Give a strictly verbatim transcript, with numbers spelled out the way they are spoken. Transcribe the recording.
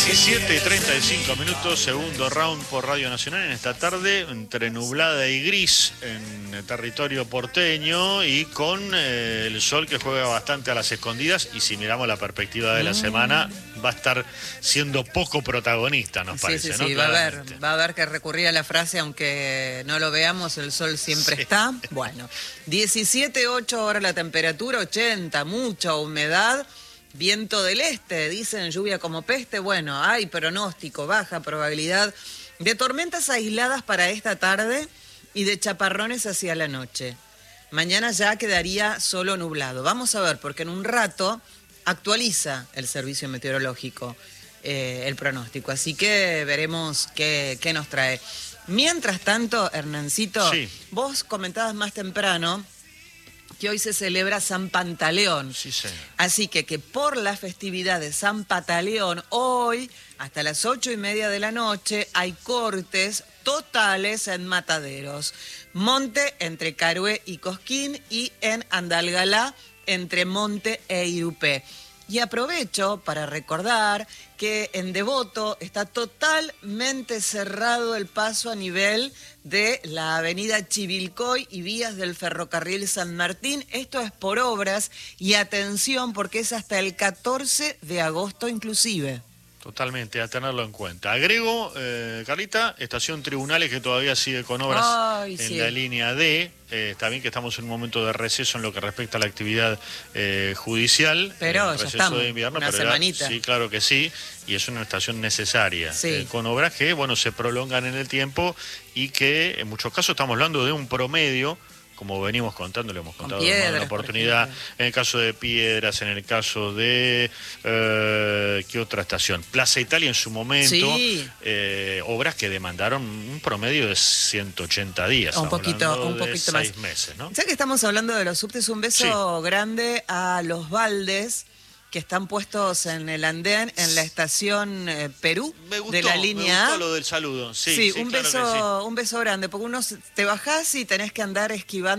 diecisiete y treinta y cinco minutos, segundo round por Radio Nacional en esta tarde, entre nublada y gris en el territorio porteño y con eh, el sol que juega bastante a las escondidas, y si miramos la perspectiva de la mm. semana, va a estar siendo poco protagonista, nos sí, parece, sí, ¿no? Sí, va a haber, va a haber que recurrir a la frase, aunque no lo veamos, el sol siempre sí. está. Bueno, diecisiete, ocho ahora la temperatura, ochenta, mucha humedad. Viento del este, dicen lluvia como peste. Bueno, hay pronóstico, baja probabilidad de tormentas aisladas para esta tarde y de chaparrones hacia la noche. Mañana ya quedaría solo nublado. Vamos a ver, porque en un rato actualiza el servicio meteorológico eh, el pronóstico. Así que veremos qué, qué nos trae. Mientras tanto, Hernancito, sí. vos comentabas más temprano que hoy se celebra San Pantaleón. Sí, señor. Así que que por la festividad de San Pantaleón, hoy, hasta las ocho y media de la noche, hay cortes totales en Mataderos. Monte entre Carué y Cosquín y en Andalgalá entre Monte e Irupé. Y aprovecho para recordar que en Devoto está totalmente cerrado el paso a nivel de la avenida Chivilcoy y vías del ferrocarril San Martín. Esto es por obras y atención porque es hasta el catorce de agosto inclusive. Totalmente, a tenerlo en cuenta. Agrego, eh, Carlita, estación Tribunales que todavía sigue con obras Ay, en sí. la línea D. Eh, está bien que estamos en un momento de receso en lo que respecta a la actividad eh, judicial. Pero el ya receso estamos, de invierno, una pero semanita. Era, sí, claro que sí, y es una estación necesaria. Sí. Eh, con obras que, bueno, se prolongan en el tiempo y que en muchos casos estamos hablando de un promedio, como venimos contando, le hemos contado en una oportunidad, en el caso de Piedras, en el caso de, eh, ¿qué otra estación? Plaza Italia en su momento, sí. eh, obras que demandaron un promedio de ciento ochenta días. Un poquito, un poquito más. Seis meses, ¿no? Ya que estamos hablando de los subtes, un beso sí. grande a los Valdes, que están puestos en el andén en la estación eh, Perú me gustó, de la línea me gustó A. lo del saludo. Sí, sí, sí un claro beso, sí. un beso grande, porque uno te bajás y tenés que andar esquivando